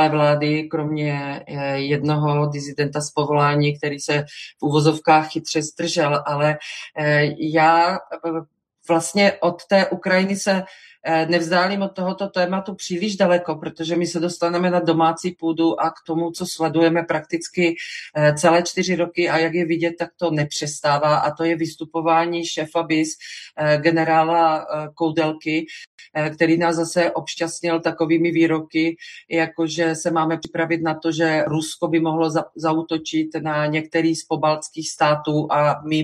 vlády, kromě jednoho disidenta z povolání, který se v uvozovkách chytře zdržel, ale já vlastně od té Ukrajiny se nevzdálím od tohoto tématu příliš daleko, protože my se dostaneme na domácí půdu a k tomu, co sledujeme prakticky celé 4 roky a jak je vidět, tak to nepřestává a to je vystupování šéfa BIS, generála Koudelky, který nás zase obšťastnil takovými výroky, jakože se máme připravit na to, že Rusko by mohlo zaútočit na některý z pobaltských států a my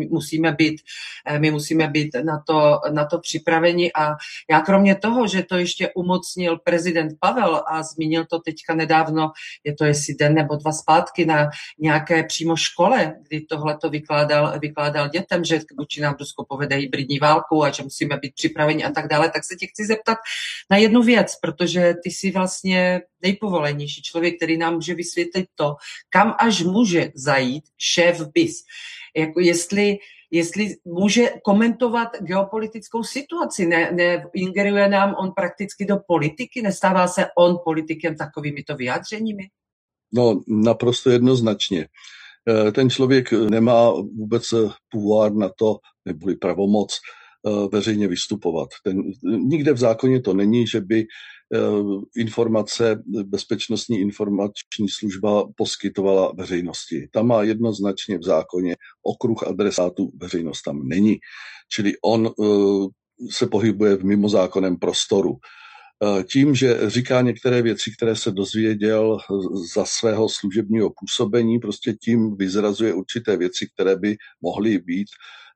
musíme být na to připraveni. A já kromě toho, že to ještě umocnil prezident Pavel a zmínil to teďka nedávno, je to jestli den nebo 2 zpátky na nějaké přímo škole, kdy tohle to vykládal dětem, že vůči nám Rusko povede hybridní válku a že musíme být připraveni a tak dále, tak se tě chci zeptat na jednu věc, protože ty jsi vlastně nejpovolenější člověk, který nám může vysvětlit to, kam až může zajít šéf BIS. Jako jestli může komentovat geopolitickou situaci, neingeruje nám on prakticky do politiky, nestává se on politikem takovýmito vyjádřeními? No, naprosto jednoznačně. Ten člověk nemá vůbec pouvoir na to, neboli pravomoc veřejně vystupovat. Nikde v zákoně to není, že by informace Bezpečnostní informační služba poskytovala veřejnosti. Tam má jednoznačně v zákoně okruh adresátů, veřejnost tam není. Čili on se pohybuje v mimozákonném prostoru. Tím, že říká některé věci, které se dozvěděl za svého služebního působení, prostě tím vyzrazuje určité věci, které by mohly být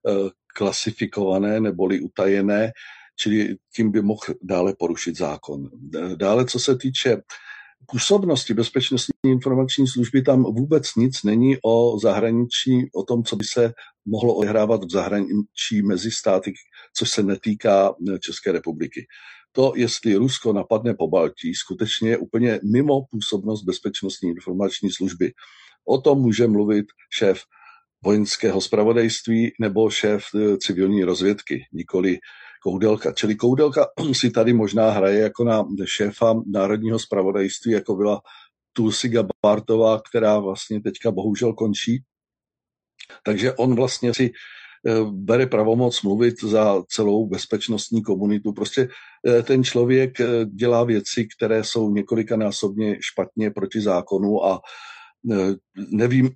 klasifikované neboli utajené, čili tím by mohl dále porušit zákon. Dále, co se týče působnosti Bezpečnostní informační služby, tam vůbec nic není o zahraničí, o tom, co by se mohlo odehrávat v zahraničí mezi státy, což se netýká České republiky. To, jestli Rusko napadne Pobaltí, skutečně je úplně mimo působnost Bezpečnostní informační služby. O tom může mluvit šéf vojenského zpravodajství nebo šéf civilní rozvědky, nikoli Koudelka. Čili Koudelka si tady možná hraje jako na šéfa národního zpravodajství, jako byla Tulsi Gabbardová, která vlastně teďka bohužel končí. Takže on vlastně si bere pravomoc mluvit za celou bezpečnostní komunitu. Prostě ten člověk dělá věci, které jsou několikanásobně špatně proti zákonu a nevím,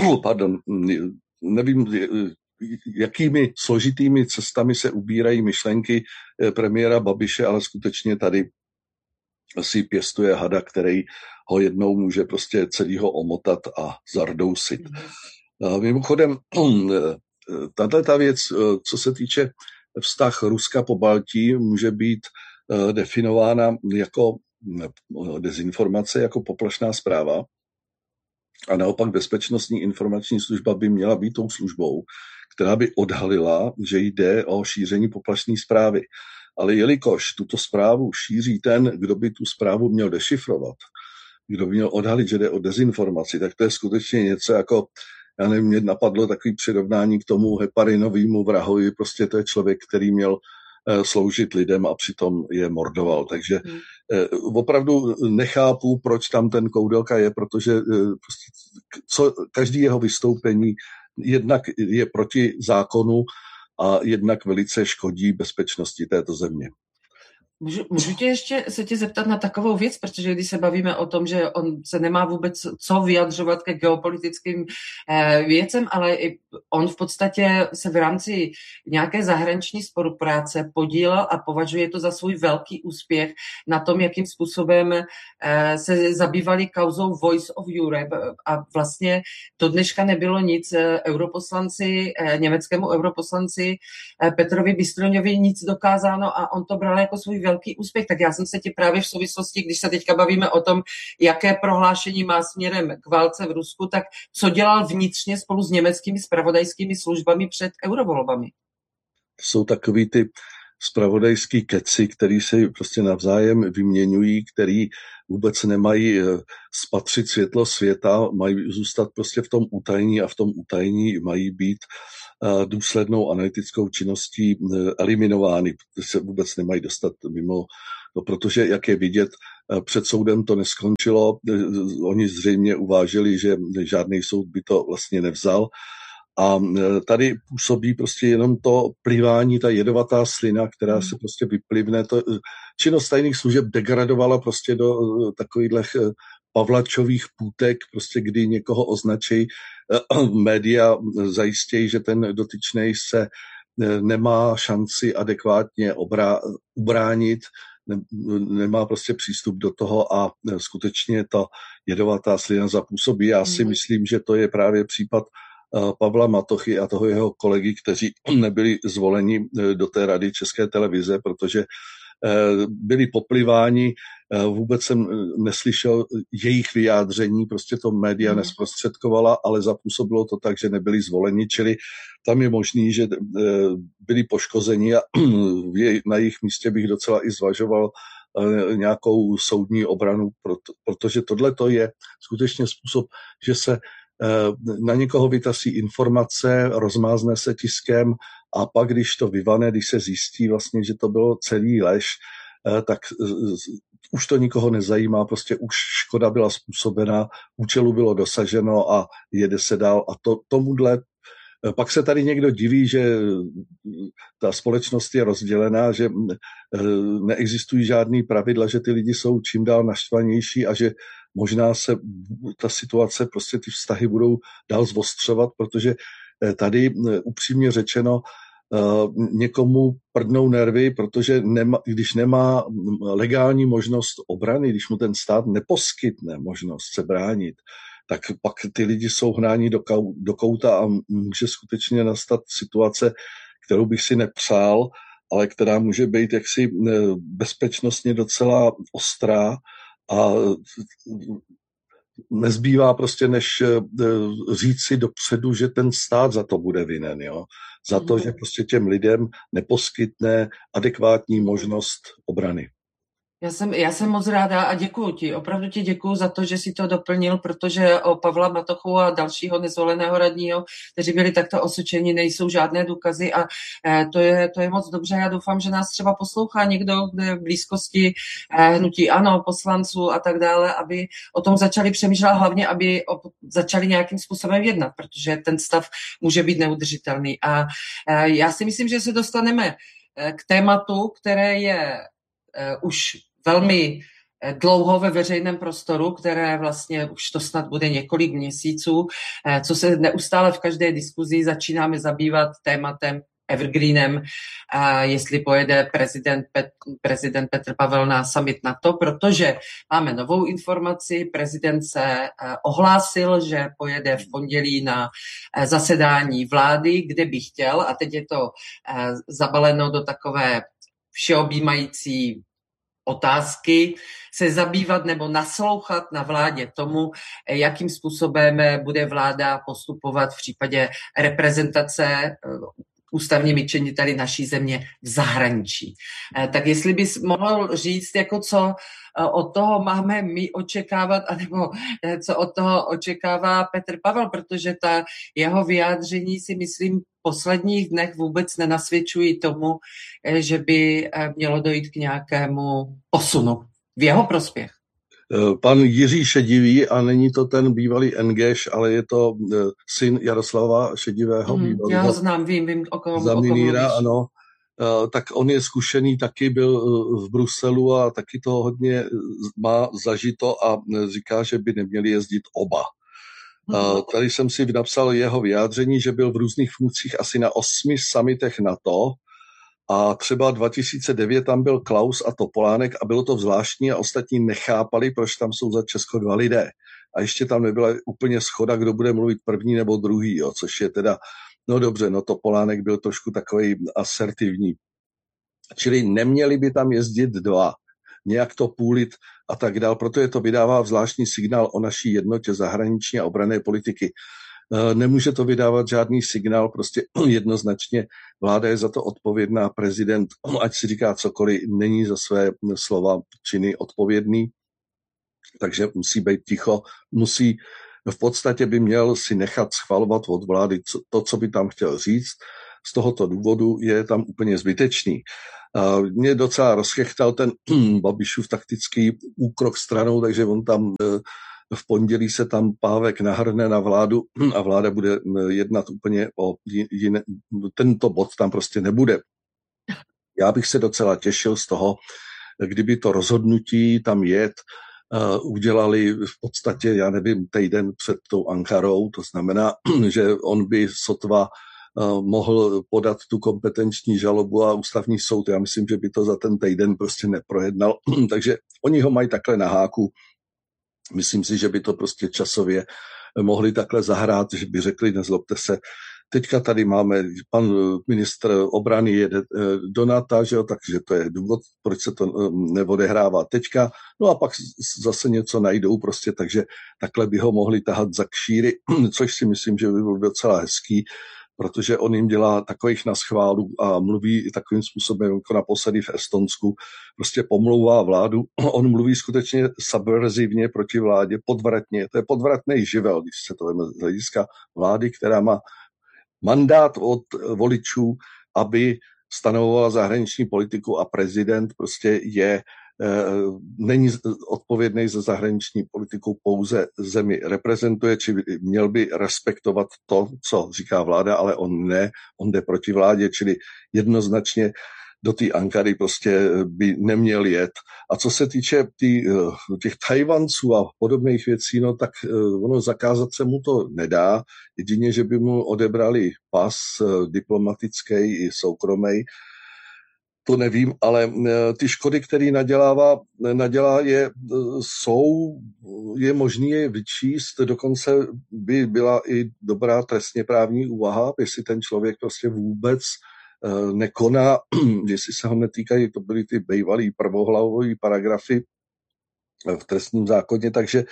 jakými složitými cestami se ubírají myšlenky premiéra Babiše, ale skutečně tady si pěstuje hada, který ho jednou může prostě celýho omotat a zardousit. Mimochodem, tato věc, co se týče vztah Ruska po Baltí, může být definována jako dezinformace, jako poplašná zpráva. A naopak Bezpečnostní informační služba by měla být tou službou, která by odhalila, že jde o šíření poplašné zprávy. Ale jelikož tuto zprávu šíří ten, kdo by tu zprávu měl dešifrovat, kdo by měl odhalit, že jde o dezinformaci, tak to je skutečně něco jako, já nevím, mě napadlo takový přirovnání k tomu heparinovému vrahovi, prostě to je člověk, který měl sloužit lidem a přitom je mordoval. Takže opravdu nechápu, proč tam ten Koudelka je, protože prostě každý jeho vystoupení jednak je proti zákonu a jednak velice škodí bezpečnosti této země. Můžu se tě zeptat na takovou věc, protože když se bavíme o tom, že on se nemá vůbec co vyjadřovat ke geopolitickým věcem, ale on v podstatě se v rámci nějaké zahraniční spolupráce podílel a považuje to za svůj velký úspěch na tom, jakým způsobem se zabývali kauzou Voice of Europe a vlastně do dneška nebylo nic německému europoslanci Petrovi Bystroňovi nic dokázáno a on to bral jako svůj velký úspěch. Tak já jsem se ti právě v souvislosti, když se teďka bavíme o tom, jaké prohlášení má směrem k válce v Rusku, tak co dělal vnitřně spolu s německými zpravodajskými službami před eurovolbami? Jsou takový ty zpravodajský keci, který si prostě navzájem vyměňují, který vůbec nemají spatřit světlo světa, mají zůstat prostě v tom utajení a v tom utajení mají být důslednou analytickou činností eliminovány, protože se vůbec nemají dostat mimo, protože jak je vidět, před soudem to neskončilo. Oni zřejmě uvážili, že žádný soud by to vlastně nevzal. A tady působí prostě jenom to plivání, ta jedovatá slina, která se prostě vyplivne. Činnost tajných služeb degradovala prostě do takových pavlačových půtek, prostě kdy někoho označí, média zajistějí, že ten dotyčnej se nemá šanci adekvátně ubránit, nemá prostě přístup do toho a skutečně ta jedovatá slina zapůsobí. Já si myslím, že to je právě případ Pavla Matochy a toho jeho kolegy, kteří nebyli zvoleni do té rady České televize, protože byli popliváni, vůbec jsem neslyšel jejich vyjádření, prostě to média nesprostředkovala, ale zapůsobilo to tak, že nebyli zvoleni, čili tam je možný, že byli poškozeni a na jejich místě bych docela i zvažoval nějakou soudní obranu, protože tohle to je skutečně způsob, že se na někoho vytasí informace, rozmázne se tiskem a pak, když to vyvane, když se zjistí vlastně, že to bylo celý lež, tak už to nikoho nezajímá, prostě už škoda byla způsobena, účelu bylo dosaženo a jede se dál a tomuhle. Pak se tady někdo diví, že ta společnost je rozdělená, že neexistují žádný pravidla, že ty lidi jsou čím dál naštvanější a že možná se ta situace, prostě ty vztahy budou dál zvostřovat, protože tady upřímně řečeno někomu prdnou nervy, protože když nemá legální možnost obrany, když mu ten stát neposkytne možnost se bránit, tak pak ty lidi jsou hnáni do kouta a může skutečně nastat situace, kterou bych si nepřál, ale která může být jaksi bezpečnostně docela ostrá a nezbývá prostě, než říct si dopředu, že ten stát za to bude vinen, jo? Za to, že prostě těm lidem neposkytne adekvátní možnost obrany. Já jsem moc ráda a děkuju ti, opravdu ti děkuju za to, že jsi to doplnil, protože o Pavla Matochu a dalšího nezvoleného radního, kteří byli takto osočeni, nejsou žádné důkazy a to je moc dobře. Já doufám, že nás třeba poslouchá někdo, kde je v blízkosti hnutí ANO, poslanců a tak dále, aby o tom začali přemýšlet, hlavně aby začali nějakým způsobem jednat, protože ten stav může být neudržitelný. A já si myslím, že se dostaneme k tématu, které je už velmi dlouho ve veřejném prostoru, které vlastně už to snad bude několik měsíců, co se neustále v každé diskuzi začínáme zabývat tématem evergreenem, jestli pojede prezident Petr Pavel na summit NATO, protože máme novou informaci, prezident se ohlásil, že pojede v pondělí na zasedání vlády, kde by chtěl, a teď je to zabaleno do takové všeobjímající otázky, se zabývat nebo naslouchat na vládě tomu, jakým způsobem bude vláda postupovat v případě reprezentace ústavními činiteli naší země v zahraničí. Tak jestli bys mohl říct, jako co od toho máme my očekávat, anebo co od toho očekává Petr Pavel, protože ta jeho vyjádření si myslím v posledních dnech vůbec nenasvědčují tomu, že by mělo dojít k nějakému posunu v jeho prospěch. Pan Jiří Šedivý, a není to ten bývalý Engeš, ale je to syn Jaroslava Šedivého. Já ho znám, vím, o koho Zamíníra, ano. Tak on je zkušený, taky byl v Bruselu a taky to hodně má zažito a říká, že by neměli jezdit oba. Tady jsem si napsal jeho vyjádření, že byl v různých funkcích asi na 8 summitech NATO a třeba 2009 tam byl Klaus a Topolánek a bylo to zvláštní a ostatní nechápali, proč tam jsou za Česko 2 lidé. A ještě tam nebyla úplně shoda, kdo bude mluvit první nebo druhý, jo, což je teda, no dobře, no Topolánek byl trošku takový asertivní. Čili neměli by tam jezdit 2, nějak to půlit a tak dál, protože to vydává zvláštní signál o naší jednotě zahraniční a obranné politiky. Nemůže to vydávat žádný signál, prostě jednoznačně vláda je za to odpovědná, prezident, ať si říká cokoliv, není za své slova, činy odpovědný, takže musí být ticho, v podstatě by měl si nechat schvalovat od vlády to, co by tam chtěl říct. z tohoto důvodu je tam úplně zbytečný. Mě docela rozchechtal ten Babišův taktický úkrok stranou, takže on tam v pondělí se tam Pávek nahrne na vládu a vláda bude jednat úplně o jiné. Tento bod tam prostě nebude. Já bych se docela těšil z toho, kdyby to rozhodnutí tam jet udělali v podstatě, já nevím, týden před tou Ankarou, to znamená, že on by sotva mohl podat tu kompetenční žalobu a ústavní soud. Já myslím, že by to za ten týden prostě neprojednal. Takže oni ho mají takhle na háku. Myslím si, že by to prostě časově mohli takhle zahrát, že by řekli, nezlobte se, teďka tady máme, pan ministr obrany jede do NATO, že jo, takže to je důvod, proč se to neodehrává teďka. No a pak zase něco najdou prostě, takže takhle by ho mohli tahat za kšíry, což si myslím, že by bylo docela hezký, protože on jim dělá takových naschválů a mluví takovým způsobem, jako naposledy v Estonsku, prostě pomlouvá vládu. On mluví skutečně subverzivně proti vládě, podvratně. To je podvratný živel, když se to vezme z hlediska vlády, která má mandát od voličů, aby stanovovala zahraniční politiku a prezident prostě není odpovědný za zahraniční politiku, pouze zemi reprezentuje, či měl by respektovat to, co říká vláda, ale on ne, on jde proti vládě, čili jednoznačně do té Ankary prostě by neměl jet. A co se týče těch Tajvanců a podobných věcí, no tak ono zakázat se mu to nedá, jedině, že by mu odebrali pas diplomatický i soukromý. To nevím, ale ty škody, které nadělá je možný je vyčíst, dokonce by byla i dobrá trestně právní úvaha, jestli ten člověk prostě vůbec nekoná, jestli se ho netýkají, to byly ty bývalý prvohlavový paragrafy v trestním zákoně, takže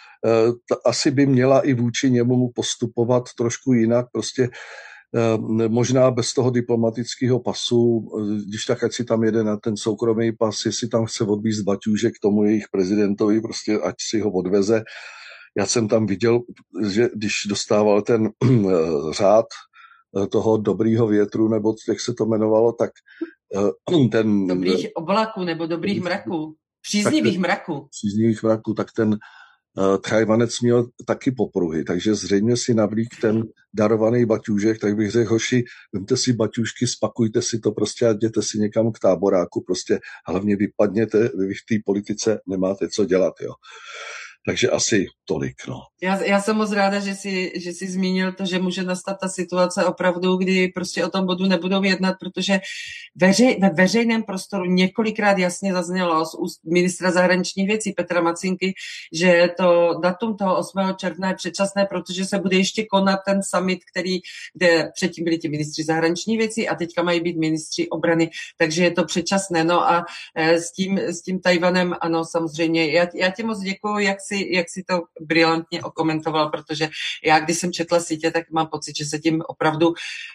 asi by měla i vůči němu postupovat trošku jinak, prostě možná bez toho diplomatického pasu, když tak, ať si tam jede na ten soukromý pas, jestli tam chce odvízt baťůžek k tomu jejich prezidentovi, prostě ať si ho odveze. Já jsem tam viděl, že když dostával ten řád toho dobrýho větru, nebo jak se to jmenovalo, tak ten... Dobrých oblaků nebo dobrých mraků. Příznivých mraků. Tak ten Tchajvanec měl taky popruhy, takže zřejmě si navlík ten darovaný baťůžek, tak bych řekl, hoši, vemte si baťůžky, spakujte si to prostě a jděte si někam k táboráku, prostě hlavně vypadněte, vy v té politice nemáte co dělat, jo. Takže asi tolik, no. Já jsem moc ráda, že jsi zmínil to, že může nastat ta situace opravdu, kdy prostě o tom bodu nebudou jednat, protože ve veřejném prostoru několikrát jasně zaznělo z úst ministra zahraničních věcí Petra Macinky, že to datum toho 8. června je předčasné, protože se bude ještě konat ten summit, kde předtím byli ti ministři zahraničních věcí a teďka mají být ministři obrany, takže je to předčasné. No a s tím Tajvanem, ano, samozřejmě. Já ti moc děkuju, jak si to brilantně okomentoval, protože já, když jsem četla sítě, tak mám pocit, že se tím opravdu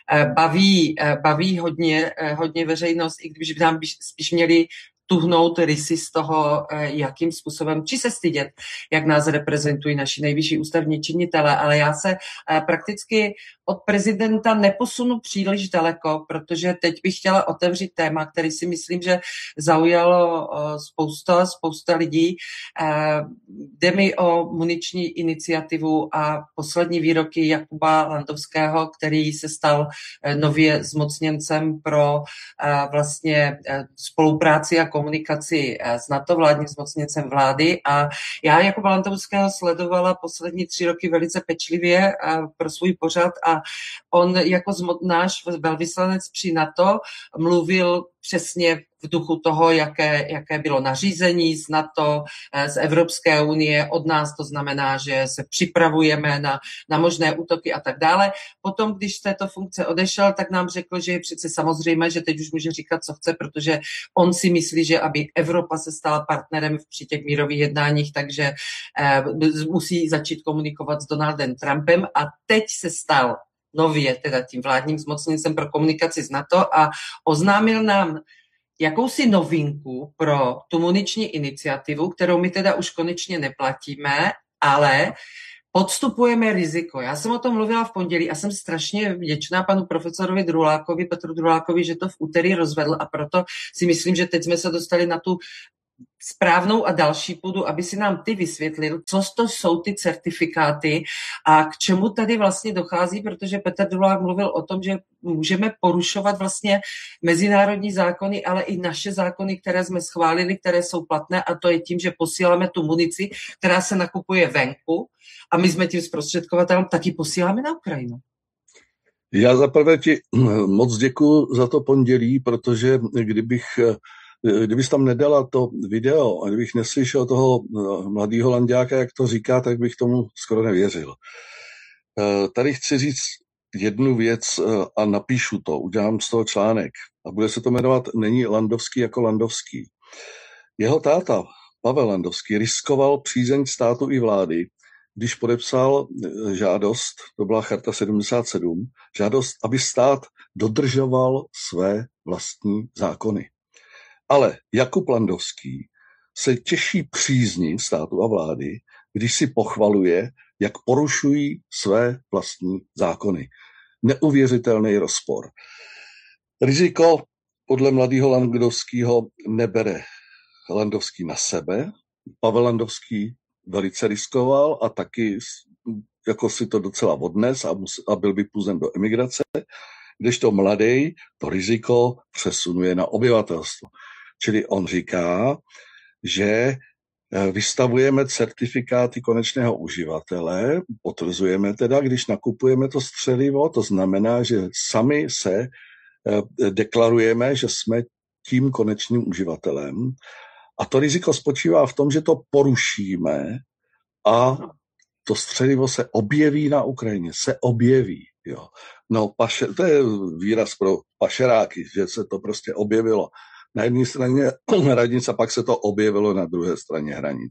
baví hodně veřejnost, i když by nám spíš měli tuhnout rysy z toho, jakým způsobem, či se stydět, jak nás reprezentují naši nejvyšší ústavní činitelé, ale já se prakticky od prezidenta neposunu příliš daleko, protože teď bych chtěla otevřít téma, který si myslím, že zaujalo spousta lidí. Jde mi o muniční iniciativu a poslední výroky Jakuba Landowského, který se stal nově zmocněncem pro vlastně spolupráci a komunikaci s NATO, vládním zmocněncem vlády. A já Jakuba Landowského sledovala poslední 3 roky velice pečlivě pro svůj pořad a on jako náš velvyslanec při NATO mluvil přesně v duchu toho, jaké bylo nařízení z NATO, z Evropské unie, od nás, to znamená, že se připravujeme na možné útoky a tak dále. Potom, když z této funkce odešel, tak nám řekl, že je přece samozřejmé, že teď už může říkat, co chce, protože on si myslí, že aby Evropa se stala partnerem při těch mírových jednáních, takže musí začít komunikovat s Donaldem Trumpem a teď se stal nově teda tím vládním zmocněncem pro komunikaci s NATO a oznámil nám jakousi novinku pro tu muniční iniciativu, kterou my teda už konečně neplatíme, ale podstupujeme riziko. Já jsem o tom mluvila v pondělí a jsem strašně vděčná panu profesorovi Drulákovi, Petru Drulákovi, že to v úterý rozvedl a proto si myslím, že teď jsme se dostali na tu správnou a další půdu, aby si nám ty vysvětlil, co to jsou ty certifikáty a k čemu tady vlastně dochází, protože Petr Drulák mluvil o tom, že můžeme porušovat vlastně mezinárodní zákony, ale i naše zákony, které jsme schválili, které jsou platné, a to je tím, že posíláme tu munici, která se nakupuje venku a my jsme tím zprostředkovatelem, taky posíláme na Ukrajinu. Já zaprvé ti moc děkuju za to pondělí, protože kdybys tam nedala to video a kdybych neslyšel toho mladého lanďáka, jak to říká, tak bych tomu skoro nevěřil. Tady chci říct jednu věc a napíšu to, udělám z toho článek a bude se to jmenovat Není Landovský jako Landovský. Jeho táta, Pavel Landovský, riskoval přízeň státu i vlády, když podepsal žádost, to byla Charta 77, žádost, aby stát dodržoval své vlastní zákony. Ale Jakub Landovský se těší přízni státu a vlády, když si pochvaluje, jak porušují své vlastní zákony. Neuvěřitelný rozpor. Riziko podle mladého Landovského nebere Landovský na sebe. Pavel Landovský velice riskoval a taky jako si to docela odnes a byl vypuzen do emigrace, kdežto mladý to riziko přesunuje na obyvatelstvo. Čili on říká, že vystavujeme certifikáty konečného uživatele, potvrzujeme teda, když nakupujeme to střelivo, to znamená, že sami se deklarujeme, že jsme tím konečným uživatelem. A to riziko spočívá v tom, že to porušíme a to střelivo se objeví na Ukrajině, se objeví. Jo. No, to je výraz pro pašeráky, že se to prostě objevilo na jedné straně hranic a pak se to objevilo na druhé straně hranic.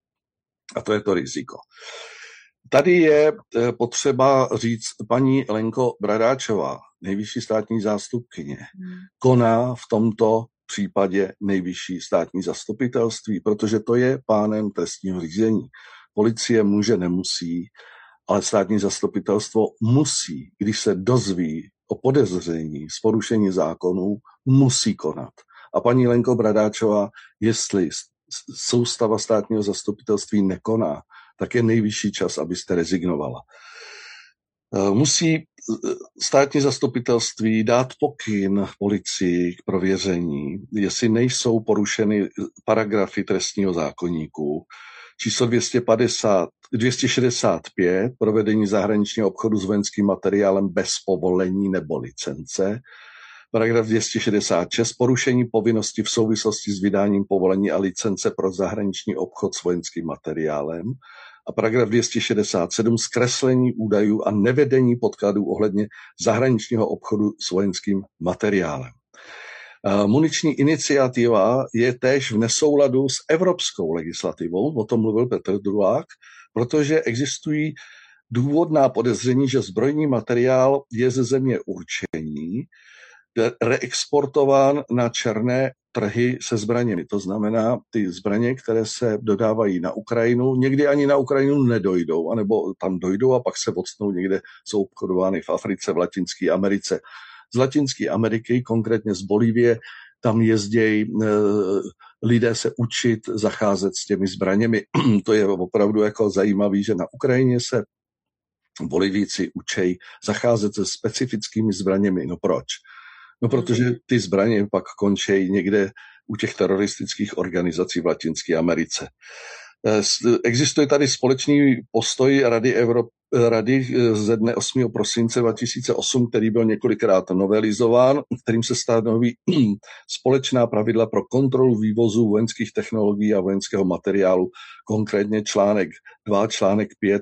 A to je to riziko. Tady je potřeba říct, paní Lenko Bradáčová, nejvyšší státní zástupkyně, koná v tomto případě nejvyšší státní zastupitelství, protože to je pánem trestního řízení. Policie může, nemusí, ale státní zastupitelstvo musí, když se dozví o podezření z porušení zákonů, musí konat. A paní Lenko Bradáčová, jestli soustava státního zastupitelství nekoná, tak je nejvyšší čas, abyste rezignovala. Musí státní zastupitelství dát pokyn policii k prověření, jestli nejsou porušeny paragrafy trestního zákoníku, číslo 265, provedení zahraničního obchodu s vojenským materiálem bez povolení nebo licence, paragraf 266, porušení povinnosti v souvislosti s vydáním povolení a licence pro zahraniční obchod s vojenským materiálem a paragraf 267, zkreslení údajů a nevedení podkladů ohledně zahraničního obchodu s vojenským materiálem. Muniční iniciativa je též v nesouladu s evropskou legislativou, o tom mluvil Petr Drulák, protože existují důvodná podezření, že zbrojní materiál je ze země určení reexportován na černé trhy se zbraněmi. To znamená, ty zbraně, které se dodávají na Ukrajinu, někdy ani na Ukrajinu nedojdou, anebo tam dojdou a pak se odstnou někde, jsou obchodovány v Africe, v Latinské Americe. Z Latinské Ameriky, konkrétně z Bolívie, tam jezdí lidé se učit zacházet s těmi zbraněmi. To je opravdu jako zajímavé, že na Ukrajině se Bolivíci učí zacházet se specifickými zbraněmi. No proč? No protože ty zbraně pak končí někde u těch teroristických organizací v Latinské Americe. Existuje tady společný postoj Rady ze dne 8. prosince 2008, který byl několikrát novelizován, kterým se stanoví společná pravidla pro kontrolu vývozu vojenských technologií a vojenského materiálu, konkrétně článek 2, článek 5,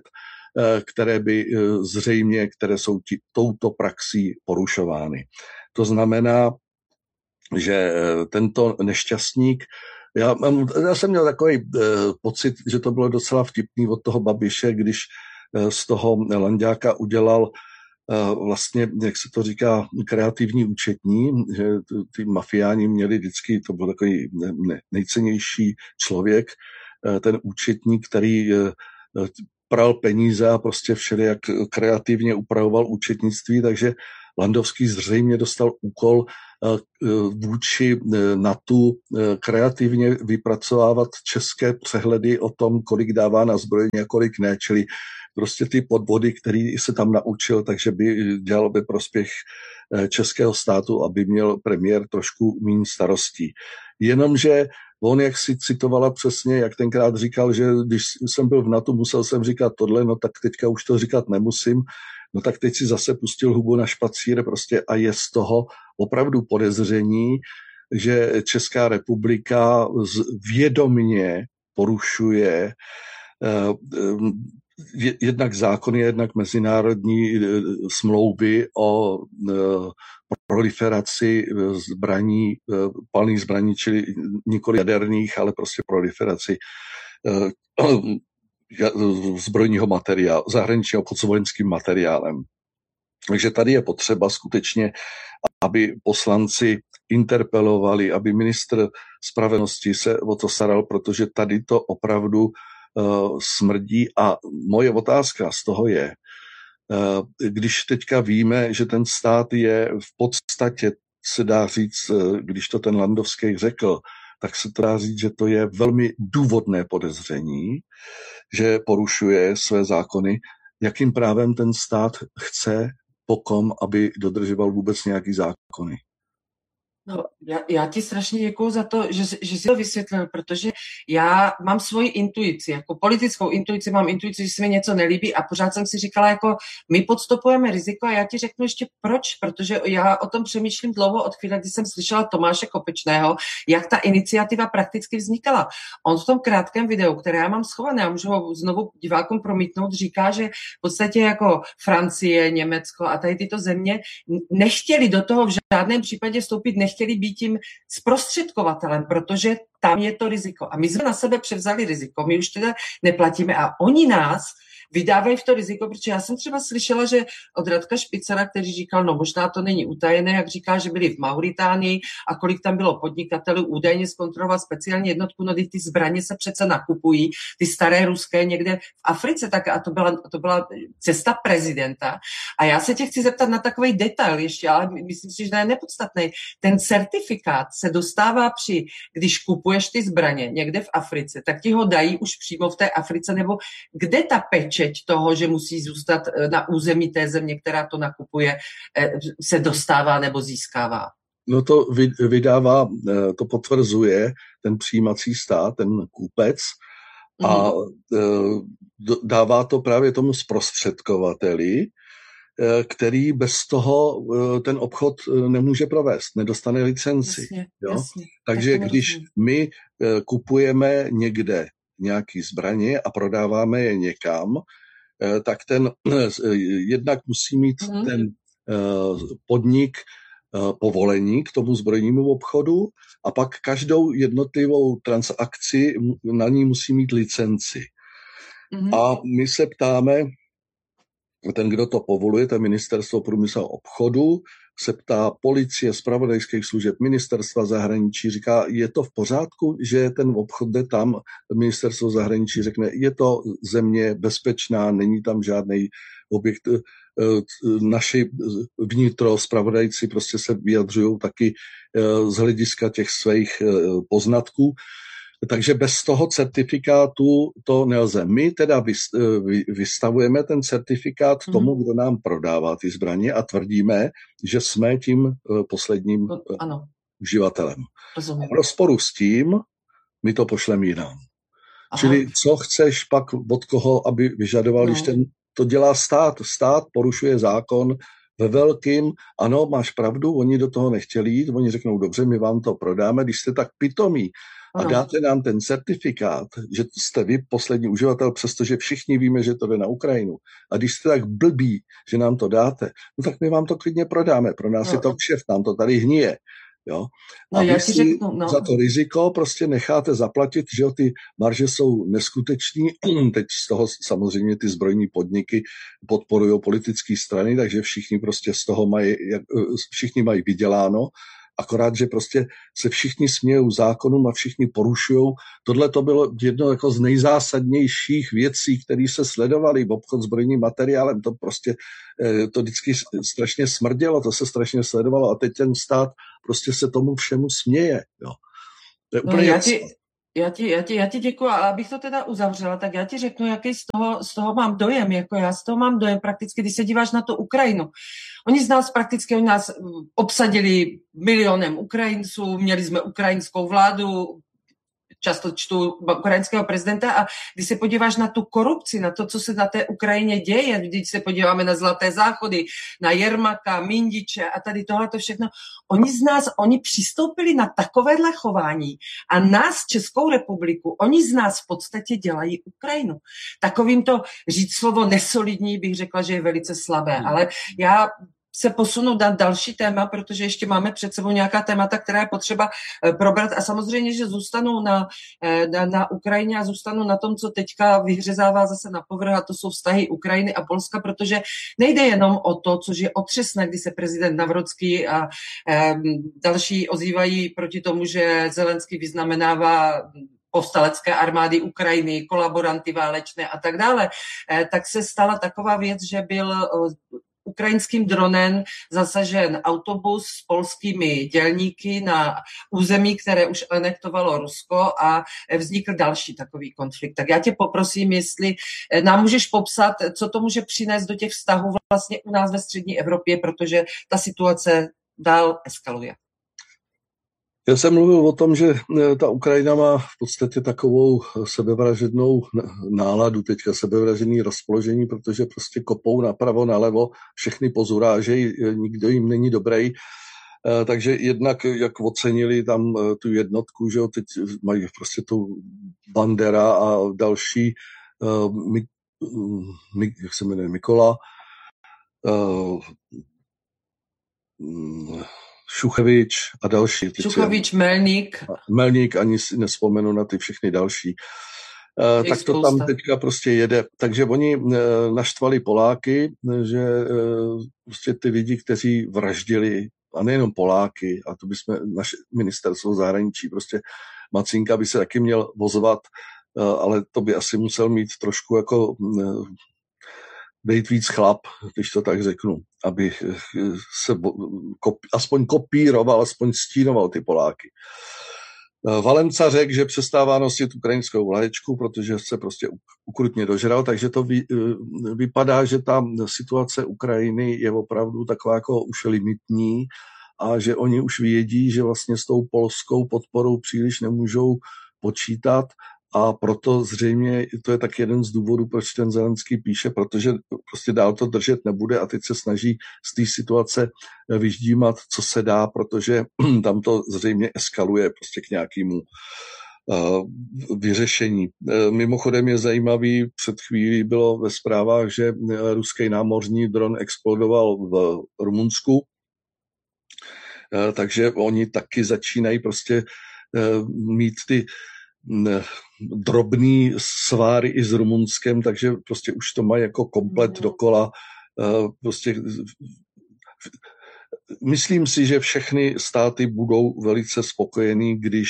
které jsou touto praxí porušovány. To znamená, že tento nešťastník, já jsem měl takový pocit, že to bylo docela vtipný od toho Babiše, když z toho Lanďáka udělal vlastně, jak se to říká, kreativní účetní, že ty mafiáni měli vždycky, to byl takový nejcennější člověk, ten účetní, který pral peníze a prostě všelijak kreativně upravoval účetnictví, takže Landowský zřejmě dostal úkol vůči NATO kreativně vypracovávat české přehledy o tom, kolik dává na zbrojení a kolik ne, čili prostě ty podvody, který se tam naučil, takže by dělal ve prospěch českého státu, aby měl premiér trošku méně starostí. Jenomže on, jak si citovala přesně, jak tenkrát říkal, že když jsem byl v NATO, musel jsem říkat tohle, no tak teďka už to říkat nemusím, no tak teď si zase pustil hubu na špacír prostě a je z toho opravdu podezření, že Česká republika vědomně porušuje jednak zákony, jednak mezinárodní smlouvy o proliferaci zbraní, palných zbraní, čili nikoli jaderných, ale prostě proliferaci zbrojního materiálu, zahraničního obchod s vojenským materiálem. Takže tady je potřeba skutečně, aby poslanci interpelovali, aby ministr spravedlnosti se o to staral, protože tady to opravdu smrdí. A moje otázka z toho je, když teďka víme, že ten stát je v podstatě, se dá říct, když to ten Landowský řekl, tak se to dá říct, že to je velmi důvodné podezření, že porušuje své zákony. Jakým právem ten stát chce po kom, aby dodržoval vůbec nějaký zákony? No, já ti strašně děkuju za to, že jsi to vysvětlil, protože já mám svoji intuici, jako politickou intuici, mám intuici, že se mi něco nelíbí a pořád jsem si říkala, jako my podstupujeme riziko a já ti řeknu ještě proč, protože já o tom přemýšlím dlouho od chvíle, kdy jsem slyšela Tomáše Kopečného, jak ta iniciativa prakticky vznikala. On v tom krátkém videu, které já mám schované, a můžu ho znovu divákům promítnout, říká, že v podstatě jako Francie, Německo a tady tyto země nechtěli do toho v žádném případě vstoupit, nechtěli být tím zprostředkovatelem, protože tam je to riziko. A my jsme na sebe převzali riziko, my už teda neplatíme a oni nás vydávají v to riziko, protože já jsem třeba slyšela, že od Radka Špicera, který říkal, no možná to není utajené, jak říká, že byli v Mauritánii a kolik tam bylo podnikatelů údajně zkontrolovat speciální jednotku, no ty zbraně se přece nakupují, ty staré ruské někde v Africe, tak a to byla cesta prezidenta. A já se tě chci zeptat na takový detail ještě, ale myslím si, že je nepodstatný. Ten certifikát se dostává když kupuješ ty zbraně někde v Africe, tak ti ho dají už přímo v té Africe, nebo kde ta pečeť toho, že musí zůstat na území té země, která to nakupuje, se dostává nebo získává? No to vydává, to potvrzuje ten přijímací stát, ten kupec a dává to právě tomu zprostředkovateli, který bez toho ten obchod nemůže provést, nedostane licenci. Jasně, jo? Jasně, Takže když my kupujeme někde nějaký zbraně a prodáváme je někam, tak ten jednak musí mít ten podnik povolení k tomu zbrojnímu obchodu a pak každou jednotlivou transakci na ní musí mít licenci. A my se ptáme, ten, kdo to povoluje, to je Ministerstvo průmyslu a obchodu, se ptá policie, zpravodajských služeb, ministerstva zahraničí, říká, je to v pořádku, že ten obchod jde tam, ministerstvo zahraničí řekne, je to země bezpečná, není tam žádný objekt, naši vnitro zpravodajci prostě se vyjadřují taky z hlediska těch svých poznatků. Takže bez toho certifikátu to nelze. My teda vystavujeme ten certifikát tomu, kdo nám prodává ty zbraně a tvrdíme, že jsme tím posledním uživatelem. Rozumím. V rozporu s tím my to pošleme jinam. Čili co chceš pak od koho, aby vyžadoval, když to dělá stát. Stát porušuje zákon ve velkým, ano, máš pravdu, oni do toho nechtěli jít, oni řeknou, dobře, my vám to prodáme, když jste tak pitomí, a dáte nám ten certifikát, že jste vy poslední uživatel, přestože všichni víme, že to jde na Ukrajinu. A když jste tak blbí, že nám to dáte, no tak my vám to klidně prodáme. Pro nás je to kšeft, nám to tady hníje. Jo? A vy si za to riziko prostě necháte zaplatit, že ty marže jsou neskuteční. Teď z toho samozřejmě ty zbrojní podniky podporují politické strany, takže všichni prostě z toho všichni mají vyděláno. akorát, že prostě se všichni smějou zákonům a všichni porušujou. Tohle to bylo jedno jako z nejzásadnějších věcí, které se sledovaly. Obchod s zbrojním materiálem, to prostě to vždycky strašně smrdělo, to se strašně sledovalo a teď ten stát prostě se tomu všemu směje. Jo. To je úplně já ti děkuji, ale abych to teda uzavřela, tak já ti řeknu, jaký z toho mám dojem. Jako já z toho mám dojem prakticky, když se díváš na tu Ukrajinu. Oni nás obsadili milionem Ukrajinců, měli jsme ukrajinskou vládu, často čtu ukrajinského prezidenta a když se podíváš na tu korupci, na to, co se na té Ukrajině děje, když se podíváme na Zlaté záchody, na Jermaka, Mindiče a tady tohleto všechno, oni přistoupili na takovéhle chování a nás, Českou republiku, oni z nás v podstatě dělají Ukrajinu. Takovýmto říct slovo nesolidní bych řekla, že je velice slabé, ale já se posunu na další téma, protože ještě máme před sebou nějaká témata, která je potřeba probrat a samozřejmě, že zůstanu na Ukrajině a zůstanu na tom, co teďka vyhřezává zase na povrch a to jsou vztahy Ukrajiny a Polska, protože nejde jenom o to, což je otřesné, kdy se prezident Navrocký a další ozývají proti tomu, že Zelenský vyznamenává povstalecké armády Ukrajiny, kolaboranty válečné a tak dále, tak se stala taková věc, že byl ukrajinským dronem zasažen autobus s polskými dělníky na území, které už anektovalo Rusko a vznikl další takový konflikt. Tak já tě poprosím, jestli nám můžeš popsat, co to může přinést do těch vztahů vlastně u nás ve střední Evropě, protože ta situace dál eskaluje. Já jsem mluvil o tom, že ta Ukrajina má v podstatě takovou sebevražednou náladu, teďka sebevražedný rozpoložení, protože prostě kopou napravo, nalevo, všechny pozurážejí, nikdo jim není dobrý. Takže jednak, jak ocenili tam tu jednotku, že jo, teď mají prostě tu Bandera a další, jak se jmenuje, Mikola, Šuchevič a další. Šuchevič, Melník. Melník, ani si nespomenu na ty všechny další. Tak to tam teďka prostě jede. Takže oni naštvali Poláky, že prostě ty lidi, kteří vraždili, a nejenom Poláky, a to bychom, naše ministerstvo zahraničí, prostě Macinka by se taky měl ozvat, ale to by asi musel mít trošku jako být víc chlap, když to tak řeknu, aby se aspoň kopíroval, aspoň stínoval ty Poláky. Valenca řekl, že přestává nosit ukrajinskou vlaječku, protože se prostě ukrutně dožral, takže to vypadá, že ta situace Ukrajiny je opravdu taková jako už limitní a že oni už vědí, že vlastně s tou polskou podporou příliš nemůžou počítat. A proto zřejmě to je tak jeden z důvodů, proč ten Zelenský píše, protože prostě dál to držet nebude a teď se snaží z té situace vyždímat, co se dá, protože tam to zřejmě eskaluje prostě k nějakému vyřešení. Mimochodem je zajímavý, před chvílí bylo ve zprávách, že ruský námořní dron explodoval v Rumunsku, takže oni taky začínají prostě mít ty drobný sváry i s Rumunskem, takže prostě už to mají jako komplet dokola. Prostě myslím si, že všechny státy budou velice spokojení, když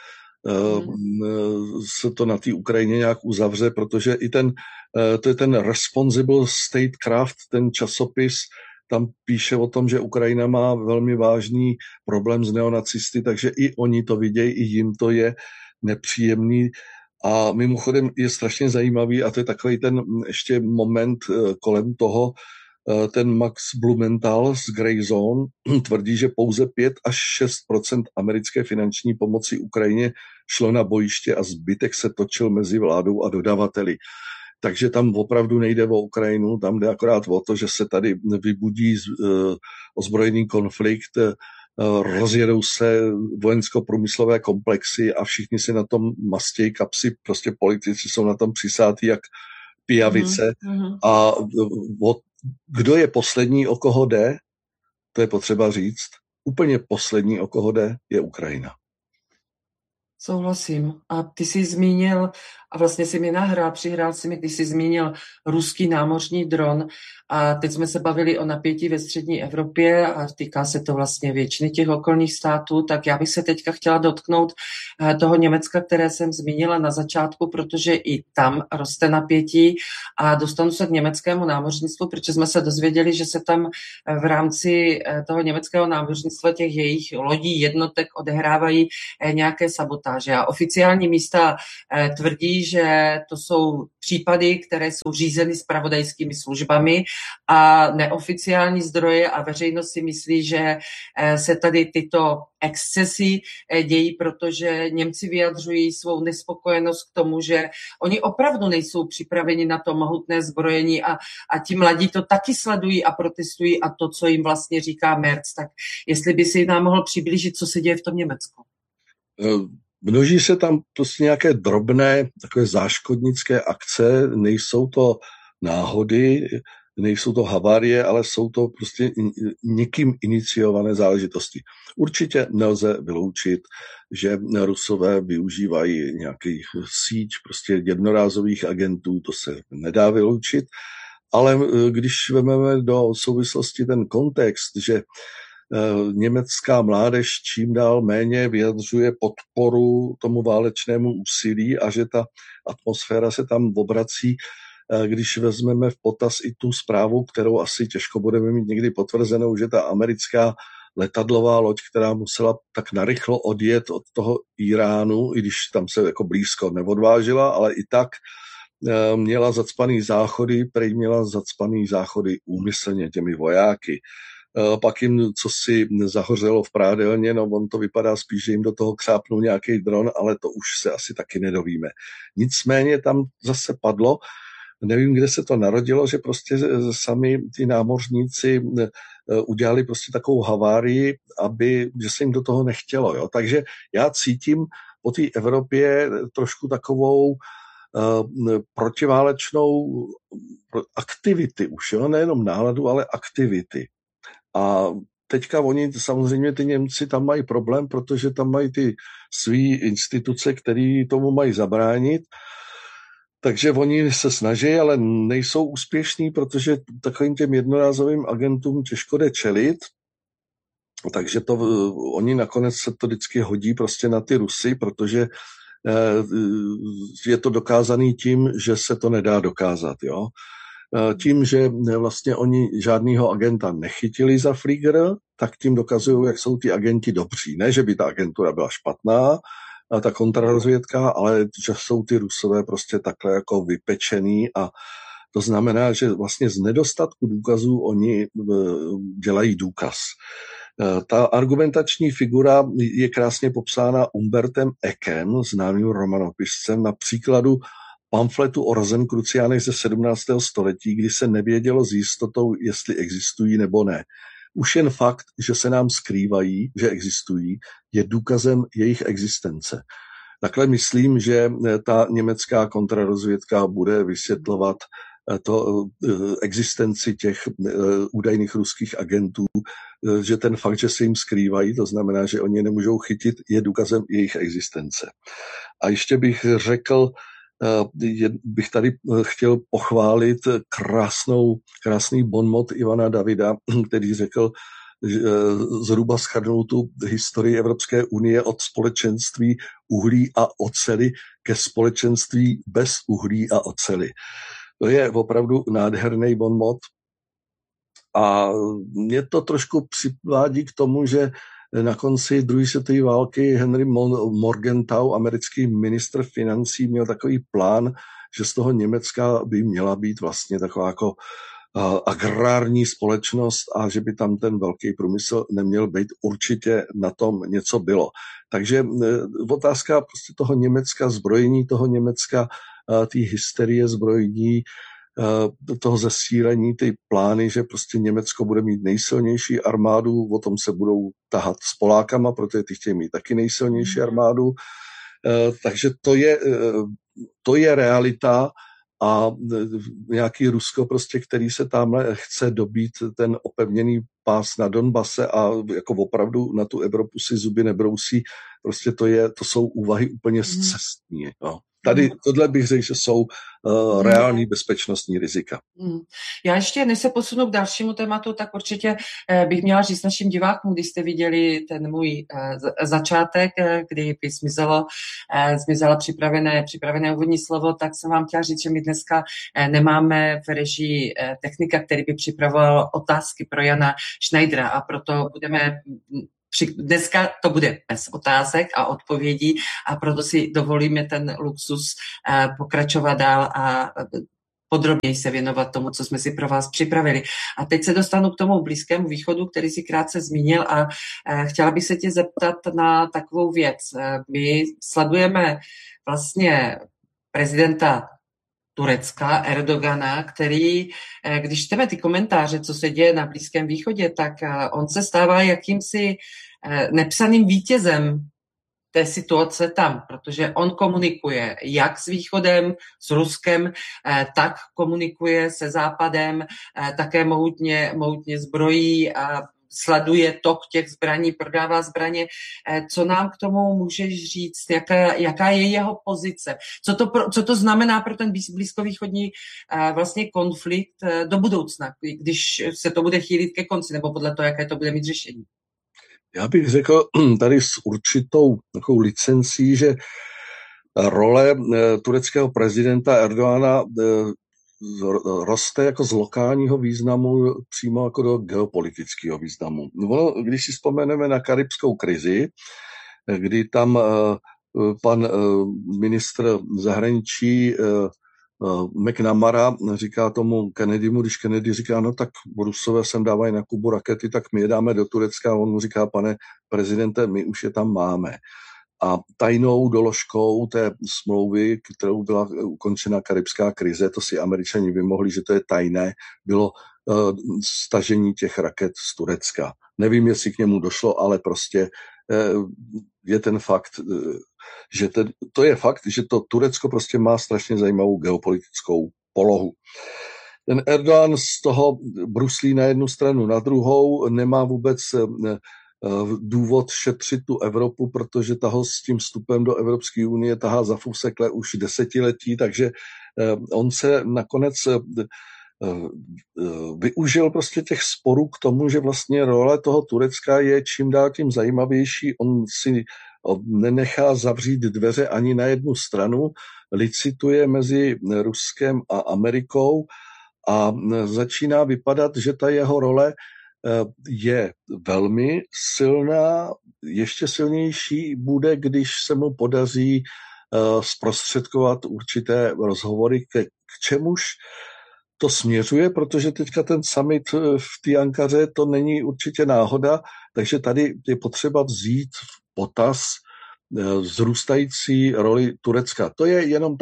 se to na té Ukrajině nějak uzavře, protože i to je ten Responsible Statecraft, ten časopis, tam píše o tom, že Ukrajina má velmi vážný problém s neonacisty, takže i oni to vidějí, i jim to je nepříjemný. A mimochodem je strašně zajímavý, a to je takový ten ještě moment kolem toho, ten Max Blumenthal z Grey Zone tvrdí, že pouze 5 až 6% americké finanční pomoci Ukrajině šlo na bojiště a zbytek se točil mezi vládou a dodavateli. Takže tam opravdu nejde o Ukrajinu, tam jde akorát o to, že se tady vybudí ozbrojený konflikt, rozjedou se vojensko-průmyslové komplexy a všichni si na tom mastějí kapsy, prostě politici jsou na tom přisátí jak pijavice. A kdo je poslední, o koho jde, to je potřeba říct, úplně poslední, o koho jde, je Ukrajina. Souhlasím. A ty jsi zmínil A vlastně si mi přihrál si mi, když jsi zmínil ruský námořní dron a teď jsme se bavili o napětí ve střední Evropě a týká se to vlastně většiny těch okolních států, tak já bych se teďka chtěla dotknout toho Německa, které jsem zmínila na začátku, protože i tam roste napětí a dostanu se k německému námořnictvu, protože jsme se dozvěděli, že se tam v rámci toho německého námořnictva těch jejich lodí, jednotek odehrávají nějaké sabotáže. A oficiální místa tvrdí, že to jsou případy, které jsou řízeny zpravodajskými službami a neoficiální zdroje a veřejnost si myslí, že se tady tyto excesy dějí, protože Němci vyjadřují svou nespokojenost k tomu, že oni opravdu nejsou připraveni na to mohutné zbrojení a ti mladí to taky sledují a protestují a to, co jim vlastně říká Merz. Tak jestli by si nám mohl přiblížit, co se děje v tom Německu. Množí se tam prostě nějaké drobné, takové záškodnické akce, nejsou to náhody, nejsou to havárie, ale jsou to prostě někým iniciované záležitosti. Určitě nelze vyloučit, že Rusové využívají nějaký síť prostě jednorázových agentů, to se nedá vyloučit, ale když vezmeme do souvislosti ten kontext, že německá mládež čím dál méně vyjadřuje podporu tomu válečnému úsilí a že ta atmosféra se tam obrací, když vezmeme v potaz i tu zprávu, kterou asi těžko budeme mít někdy potvrzenou, že ta americká letadlová loď, která musela tak narychlo odjet od toho Iránu, i když tam se jako blízko neodvážila, ale i tak měla zacpaný záchody, prej měla zacpaný záchody úmyslně těmi vojáky. Pak jim co si zahořelo v prádelně, no on to vypadá spíš, že jim do toho křápnul nějaký dron, ale to už se asi taky nedovíme. Nicméně tam zase padlo, nevím, kde se to narodilo, že prostě sami ty námořníci udělali prostě takovou havárii, že se jim do toho nechtělo. Jo? Takže já cítím po té Evropě trošku takovou protiválečnou aktivity už, jo? Nejenom náladu, ale aktivity. A teďka oni, samozřejmě ty Němci tam mají problém, protože tam mají ty svý instituce, které tomu mají zabránit. Takže oni se snaží, ale nejsou úspěšní, protože takovým těm jednorázovým agentům těžko jde čelit. Takže oni nakonec se to vždycky hodí prostě na ty Rusy, protože je to dokázaný tím, že se to nedá dokázat, jo. Tím, že vlastně oni žádného agenta nechytili za flíger, tak tím dokazují, jak jsou ty agenti dobří. Ne, že by ta agentura byla špatná, ta kontrarozvědka, ale že jsou ty Rusové prostě takhle jako vypečený a to znamená, že vlastně z nedostatku důkazů oni dělají důkaz. Ta argumentační figura je krásně popsána Umbertem Eckem, známým romanopiscem, na příkladu pamfletu o Rozenkruciánech ze 17. století, kdy se nevědělo s jistotou, jestli existují nebo ne. Už jen fakt, že se nám skrývají, že existují, je důkazem jejich existence. Takhle myslím, že ta německá kontrarozvědka bude vysvětlovat existenci těch údajných ruských agentů, že ten fakt, že se jim skrývají, to znamená, že oni je nemůžou chytit, je důkazem jejich existence. A ještě bych řekl, bych tady chtěl pochválit krásný bonmot Ivana Davida, který řekl, že zhruba shrnul tu historii Evropské unie od společenství uhlí a oceli ke společenství bez uhlí a oceli. To je opravdu nádherný bonmot a mě to trošku přivádí k tomu, že na konci druhé světové války Henry Morgenthau, americký ministr financí, měl takový plán, že z toho Německa by měla být vlastně taková jako agrární společnost a že by tam ten velký průmysl neměl být. Určitě na tom něco bylo. Takže otázka prostě toho Německa, zbrojení toho Německa, té hysterie zbrojení, toho zesílení, ty plány, že prostě Německo bude mít nejsilnější armádu, o tom se budou tahat s Polákama, protože ty chtějí mít taky nejsilnější armádu. Takže to je realita a nějaký Rusko prostě, který se tamhle chce dobít ten opevněný pás na Donbase a jako opravdu na tu Evropu si zuby nebrousí, prostě to jsou úvahy úplně scestní. No. tady tohle bych řekl, že jsou reální bezpečnostní rizika. Já ještě, než se posunu k dalšímu tématu, tak určitě bych měla říct našim divákům, když jste viděli ten můj začátek, kdy by zmizela připravené úvodní slovo, tak jsem vám chtěla říct, že my dneska nemáme v režii technika, který by připravoval otázky pro Jana Schneidera, a proto dneska to bude bez otázek a odpovědí, a proto si dovolíme ten luxus pokračovat dál a podrobněji se věnovat tomu, co jsme si pro vás připravili. A teď se dostanu k tomu Blízkému východu, který si krátce zmínil, a chtěla bych se tě zeptat na takovou věc. My sledujeme vlastně prezidenta Turecka, Erdogana, který, když čteme ty komentáře, co se děje na Blízkém východě, tak on se stává jakýmsi nepsaným vítězem té situace tam, protože on komunikuje jak s Východem, s Ruskem, tak komunikuje se Západem, také mohutně zbrojí a sleduje tok těch zbraní, prodává zbraně. Co nám k tomu můžeš říct? Jaká je jeho pozice? Co to znamená pro ten blízkovýchodní vlastně konflikt do budoucna, když se to bude chýlit ke konci, nebo podle toho, jaké to bude mít řešení? Já bych řekl tady s určitou takovou licencí, že role tureckého prezidenta Erdogana roste jako z lokálního významu přímo jako do geopolitického významu. Když si vzpomeneme na karibskou krizi, kdy tam pan ministr zahraničí McNamara říká tomu Kennedymu, když Kennedy říká, no tak Rusové sem dávají na Kubu rakety, tak my je dáme do Turecka, a on mu říká, pane prezidente, my už je tam máme. A tajnou doložkou té smlouvy, kterou byla ukončena karibská krize, to si Američani vymohli, že to je tajné, bylo stažení těch raket z Turecka. Nevím, jestli k němu došlo, ale prostě je ten fakt, že to je fakt, že to Turecko prostě má strašně zajímavou geopolitickou polohu. Ten Erdogan z toho bruslí na jednu stranu, na druhou, nemá vůbec důvod šetřit tu Evropu, protože taho s tím vstupem do Evropské unie tahá za fusekle už desetiletí, takže on se nakonec využil prostě těch sporů k tomu, že vlastně role toho Turecka je čím dál tím zajímavější. On si nenechá zavřít dveře ani na jednu stranu, licituje mezi Ruskem a Amerikou a začíná vypadat, že ta jeho role je velmi silná, ještě silnější bude, když se mu podaří zprostředkovat určité rozhovory, k čemuž to směřuje, protože teďka ten summit v té Ankaře, to není určitě náhoda, takže tady je potřeba vzít v potaz vzrůstající roli Turecka. To je jenom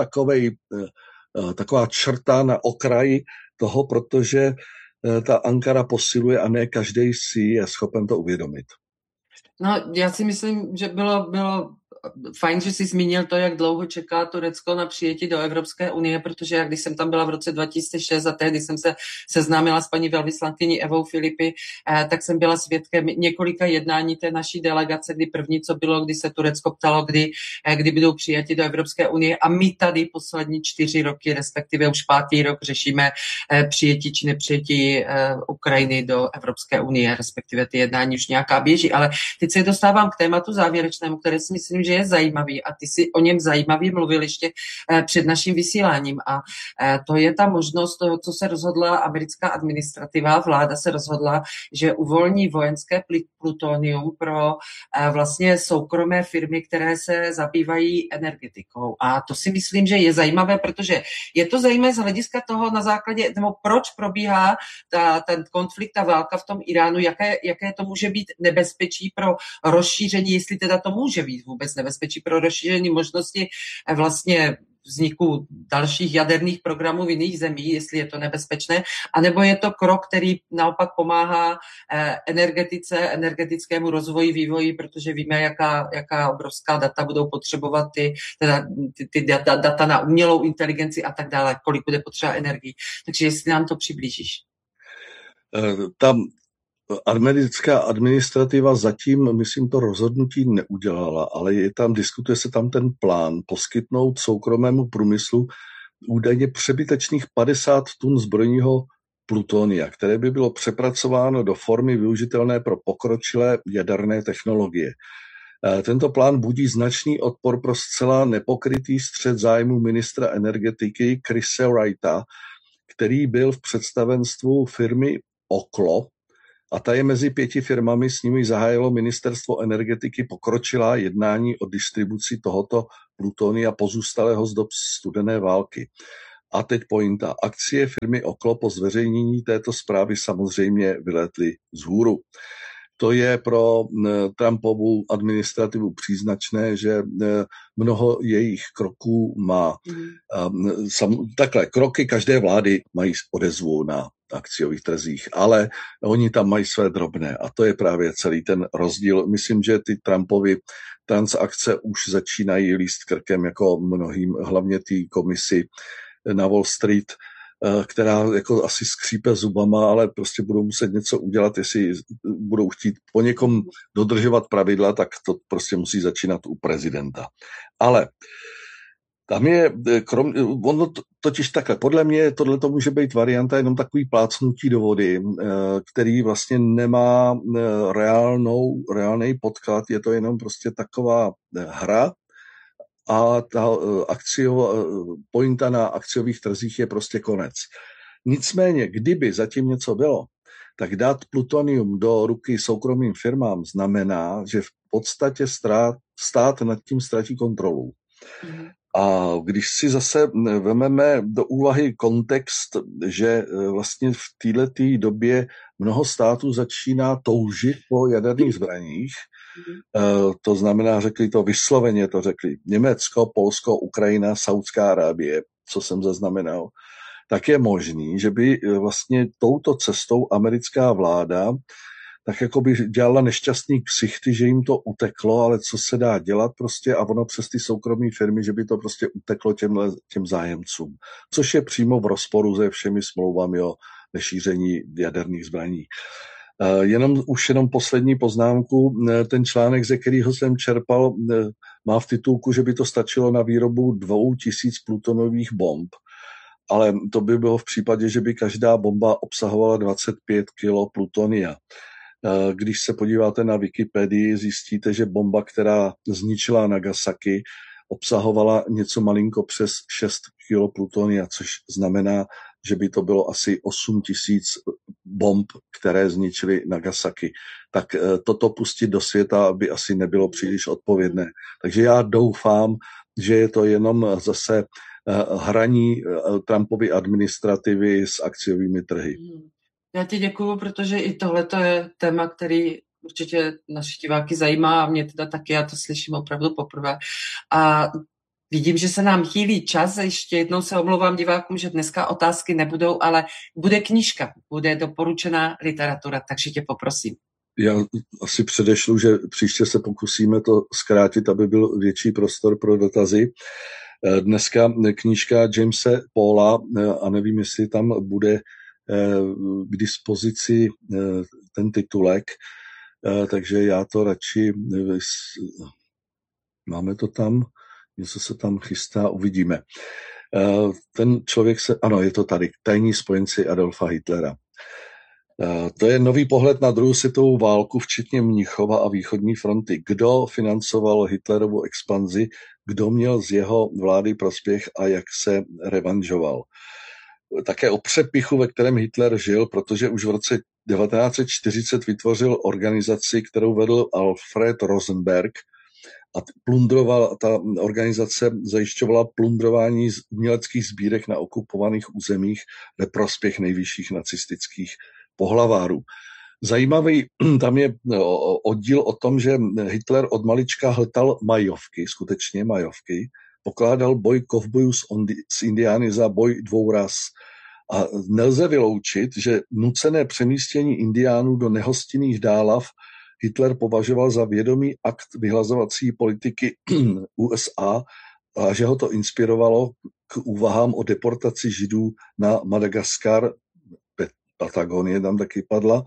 taková črta na okraji toho, protože ta Ankara posiluje a ne každý si je schopen to uvědomit. No, já si myslím, že bylo fajn, že jsi zmínil to, jak dlouho čeká Turecko na přijetí do Evropské unie, protože jak když jsem tam byla v roce 2006 a tehdy jsem se seznámila s paní velvyslankyní Evou Filipy, tak jsem byla svědkem několika jednání té naší delegace, kdy první, co bylo, kdy se Turecko ptalo, kdy budou přijati do Evropské unie, a my tady poslední 4 roky, respektive už 5. rok, řešíme přijetí či nepřijetí Ukrajiny do Evropské unie, respektive ty jednání už nějaká běží. Ale teď se dostávám k tématu závěrečnému, které si myslím, že je zajímavý, a ty si o něm zajímavě mluvil ještě před naším vysíláním, a to je ta možnost toho, co se rozhodla americká administrativa, vláda se rozhodla, že uvolní vojenské plutonium pro vlastně soukromé firmy, které se zabývají energetikou. A to si myslím, že je zajímavé, protože je to zajímavé z hlediska toho na základě, nebo proč probíhá ten konflikt, ta válka v tom Iránu, jaké to může být nebezpečí pro rozšíření, jestli teda to může být vůbec nebezpečí pro rozšíření možnosti vlastně vzniku dalších jaderných programů v jiných zemích, jestli je to nebezpečné, anebo je to krok, který naopak pomáhá energetickému rozvoji, vývoji, protože víme, jaká obrovská data budou potřebovat ty data na umělou inteligenci a tak dále, kolik bude potřeba energii. Takže jestli nám to přiblížíš. Americká administrativa zatím, myslím, to rozhodnutí neudělala, ale diskutuje se tam ten plán poskytnout soukromému průmyslu údajně přebytečných 50 tun zbrojního plutonia, které by bylo přepracováno do formy využitelné pro pokročilé jaderné technologie. Tento plán budí značný odpor pro zcela nepokrytý střet zájmu ministra energetiky Chrise Wrighta, který byl v představenstvu firmy Oklo, a ta je mezi 5 firmami, s nimi zahájilo ministerstvo energetiky pokročilá jednání o distribuci tohoto plutonia pozůstalého z dob studené války. A teď pointa. Akcie firmy Oklo po zveřejnění této zprávy samozřejmě vylétly vzhůru. To je pro Trumpovu administrativu příznačné, že mnoho jejich kroků má. Takhle, kroky každé vlády mají odezvu na akciových trzích, ale oni tam mají své drobné a to je právě celý ten rozdíl. Myslím, že ty Trumpovy transakce už začínají líst krkem jako mnohým, hlavně té komisi na Wall Street, která jako asi skřípe zubama, ale prostě budou muset něco udělat, jestli budou chtít po někom dodržovat pravidla, tak to prostě musí začínat u prezidenta. Ale tam je, ono totiž takhle, podle mě tohleto může být varianta jenom takový plácnutí do vody, který vlastně nemá reálný podklad, je to jenom prostě taková hra, a ta pointa na akciových trzích je prostě konec. Nicméně, kdyby zatím něco bylo, tak dát plutonium do ruky soukromým firmám znamená, že v podstatě stát nad tím ztratí kontrolu. A když si zase vememe do úvahy kontext, že vlastně v této době mnoho států začíná toužit po jaderných zbraních, to znamená, řekli to vysloveně, to řekli Německo, Polsko, Ukrajina, Saudská Arábie, co jsem zaznamenal, tak je možný, že by vlastně touto cestou americká vláda tak jako by dělala nešťastný ksichty, že jim to uteklo, ale co se dá dělat prostě a ono přes ty soukromé firmy, že by to prostě uteklo těm zájemcům, což je přímo v rozporu se všemi smlouvami o nešíření jaderných zbraní. Jenom poslední poznámku. Ten článek, ze kterého jsem čerpal, má v titulku, že by to stačilo na výrobu 2000 plutonových bomb, ale to by bylo v případě, že by každá bomba obsahovala 25 kg plutonia. Když se podíváte na Wikipedii, zjistíte, že bomba, která zničila Nagasaki, obsahovala něco malinko přes 6 kg plutonia, což znamená, že by to bylo asi 8 000 bomb, které zničily Nagasaki. Tak toto pustit do světa by asi nebylo příliš odpovědné. Takže já doufám, že je to jenom zase hraní Trumpovy administrativy s akciovými trhy. Já ti děkuju, protože i tohle je téma, který určitě naši diváky zajímá a mě teda taky, já to slyším opravdu poprvé. A vidím, že se nám chýlí čas. Ještě jednou se omlouvám divákům, že dneska otázky nebudou, ale bude knížka, bude doporučená literatura, takže tě poprosím. Já asi předešlu, že příště se pokusíme to zkrátit, aby byl větší prostor pro dotazy. Dneska knížka Jamese Paula, a nevím, jestli tam bude k dispozici ten titulek, takže já to radši, máme to tam, něco se tam chystá, uvidíme. Ten člověk ano, je to tady, Tajní spojenci Adolfa Hitlera. To je nový pohled na druhou světovou válku, včetně Mnichova a východní fronty. Kdo financoval Hitlerovu expanzi, kdo měl z jeho vlády prospěch a jak se revanžoval. Také o přepichu, ve kterém Hitler žil, protože už v roce 1940 vytvořil organizaci, kterou vedl Alfred Rosenberg, a ta organizace zajišťovala plundrování uměleckých sbírek na okupovaných územích ve prospěch nejvyšších nacistických pohlavárů. Zajímavý tam je oddíl o tom, že Hitler od malička hltal majovky, skutečně majovky, pokládal boj kovbojů s Indiány za boj dvou ras. A nelze vyloučit, že nucené přemístění Indiánů do nehostinných dálav Hitler považoval za vědomý akt vyhlazovací politiky USA a že ho to inspirovalo k úvahám o deportaci Židů na Madagaskar, Patagonie tam taky padla,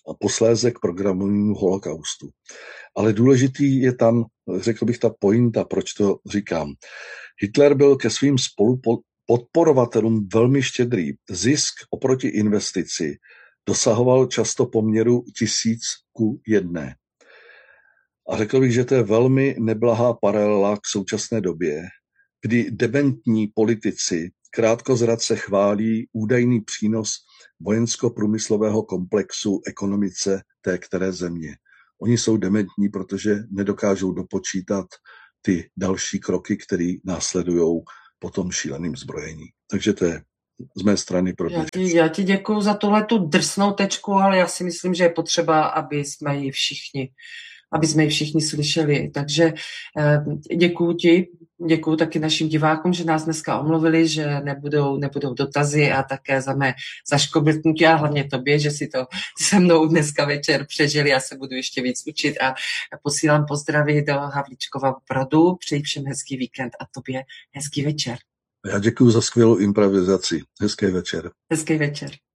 a posléze k programovému holokaustu. Ale důležitý je tam, řekl bych, ta pointa, proč to říkám. Hitler byl ke svým podporovatelům velmi štědrý. Zisk oproti investici dosahoval často poměru 1000:1. A řekl bych, že to je velmi neblahá paralela k současné době, kdy dementní politici krátkozradce chválí údajný přínos vojensko-průmyslového komplexu ekonomice té které země. Oni jsou dementní, protože nedokážou dopočítat ty další kroky, které následují po tom šíleným zbrojení. Takže to je z mé strany pro dnešek. Já ti děkuju za tuhletu drsnou tečku, ale já si myslím, že je potřeba, aby jsme ji všichni slyšeli. Takže děkuju ti, děkuju taky našim divákům, že nás dneska omluvili, že nebudou dotazy a také za mé zaškobrtnutí a hlavně tobě, že si to se mnou dneska večer přežili. Já se budu ještě víc učit a posílám pozdravy do Havlíčkova Brodu. Přeji všem hezký víkend a tobě hezký večer. Já děkuju za skvělou improvizaci. Hezký večer. Hezký večer.